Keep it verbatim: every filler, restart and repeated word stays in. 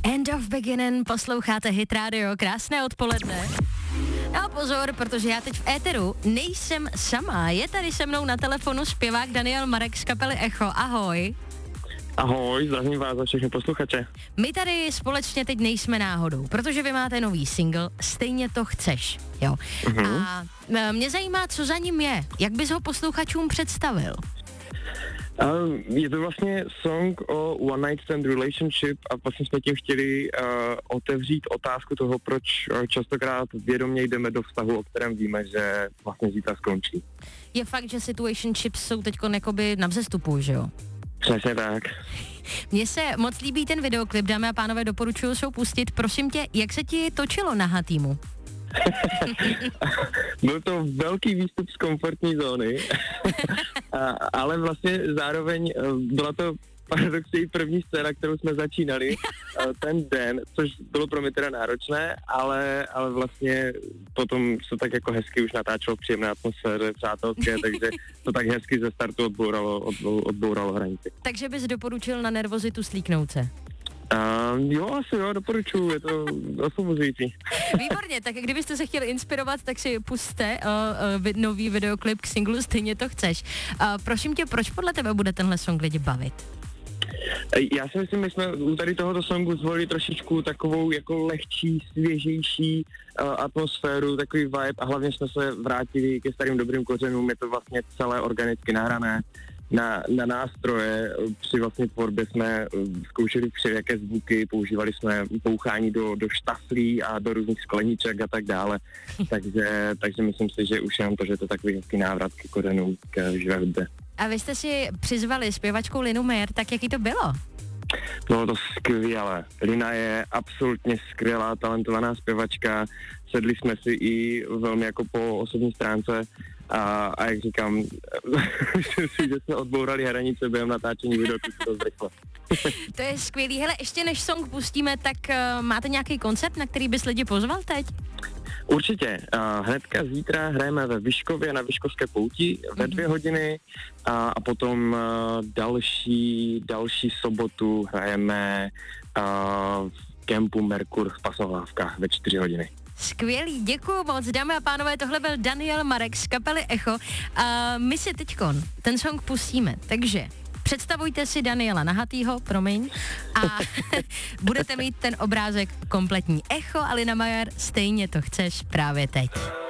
End of Beginning, posloucháte Hit Radio, krásné odpoledne. No pozor, protože já teď v éteru nejsem sama, je tady se mnou na telefonu zpěvák Daniel Marek z kapely Echo, ahoj. Ahoj, zdravím vás za všechny posluchače. My tady společně teď nejsme náhodou, protože vy máte nový single, Stejně to chceš, jo. Uh-huh. A mě zajímá, co za ním je, jak bys ho posluchačům představil? Uh, je to vlastně song o one night stand relationship a vlastně jsme tím chtěli uh, otevřít otázku toho, proč uh, častokrát vědomě jdeme do vztahu, o kterém víme, že vlastně zítra skončí. Je fakt, že situationships jsou teďko jakoby na vzestupu, že jo? Přesně tak. Mně se moc líbí ten videoklip, dámy a pánové, doporučuju se ho pustit. Prosím tě, jak se ti točilo na Hatýmu? Byl to velký výstup z komfortní zóny, a, ale vlastně zároveň byla to paradoxně první scéna, kterou jsme začínali ten den, což bylo pro mě teda náročné, ale, ale vlastně potom se tak jako hezky už natáčelo v příjemné atmosféře přátelské, takže to tak hezky ze startu odbouralo, odbouralo hranici. Takže bys doporučil na nervozitu slíknout se? Uh, jo, asi jo, doporučuji, je to osvobozující. Výborně, tak kdybyste se chtěli inspirovat, tak si pusťte uh, uh, nový videoklip k singlu Stejně to chceš. Uh, prosím tě, proč podle tebe bude tenhle song lidi bavit? Já si myslím, že jsme u tady tohoto songu zvolili trošičku takovou jako lehčí, svěžejší uh, atmosféru, takový vibe a hlavně jsme se vrátili ke starým dobrým kořenům, je to vlastně celé organicky nahrané. Na, na nástroje, při vlastně tvorbě jsme zkoušeli všelijaké zvuky, používali jsme bouchání do, do štaflí a do různých skleníček a tak dále, takže, takže myslím si, že už jenom to, že to takový hezký návrat ke kořenům, k živé hudbě. A vy jste si přizvali zpěvačku Linu Meyer, tak jaký to bylo? Bylo to skvělé. Lina je absolutně skvělá, talentovaná zpěvačka, sedli jsme si i velmi jako po osobní stránce. A, a jak říkám, myslím si, že jsme odbourali hranice během natáčení videoklipu dost rychle. To je skvělý. Hele, ještě než song pustíme, tak uh, máte nějaký koncert, na který bys lidi pozval teď? Určitě. Uh, hnedka zítra hrajeme ve Vyškově na Vyškovské pouti ve dvě hodiny a, a potom uh, další, další sobotu hrajeme uh, v kempu Merkur v Pasohlávkách ve čtyři hodiny. Skvělý, děkuju moc, dámy a pánové, tohle byl Daniel Marek z kapely Echo a my si teďkon ten song pustíme, takže představujte si Daniela Nahatýho, promiň, a budete mít ten obrázek kompletní. Echo a Lina Meyer, Stejně to chceš právě teď.